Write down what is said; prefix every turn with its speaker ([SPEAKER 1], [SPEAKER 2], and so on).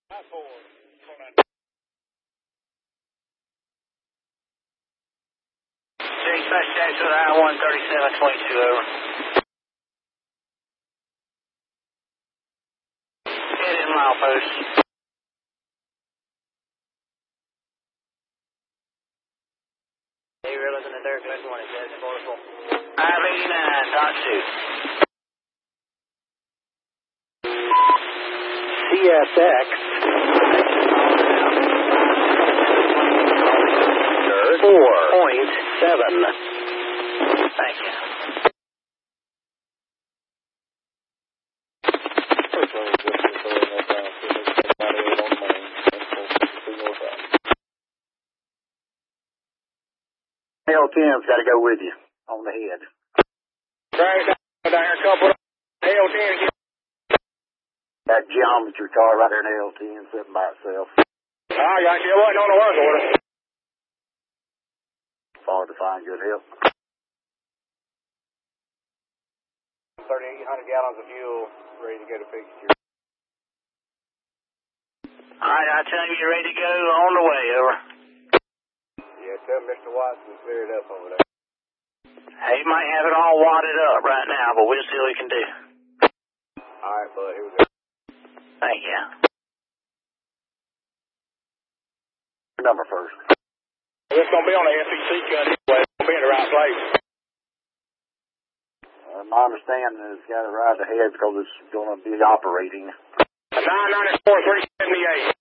[SPEAKER 1] Dispatch Jackson, I-13722, over. Head in milepost. Hey, we're looking at Derek Less 1, it's 44. I-89.2.
[SPEAKER 2] CSX 4.7.
[SPEAKER 1] Thank you.
[SPEAKER 2] L10's got to go with you on the head.
[SPEAKER 3] Right down here, couple of L10.
[SPEAKER 2] That geometry car right there in L10 sitting by itself.
[SPEAKER 3] I got you. It wasn't on the work order.
[SPEAKER 2] It's hard to find good help.
[SPEAKER 3] 3,800 gallons of fuel ready to go to fixture.
[SPEAKER 1] All right, I tell you, you're ready to go, on the way, over.
[SPEAKER 3] Yeah, tell Mr. Watson to clear it up over there.
[SPEAKER 1] He might have it all wadded up right now, but we'll see what we can do.
[SPEAKER 3] All right, bud. Here we go.
[SPEAKER 1] Thank you.
[SPEAKER 2] Number first.
[SPEAKER 3] It's going to be on the FEC cut anyway. It's going to be in the right place.
[SPEAKER 2] My understanding is it's got to ride ahead because it's going to be operating.
[SPEAKER 3] 994, 378.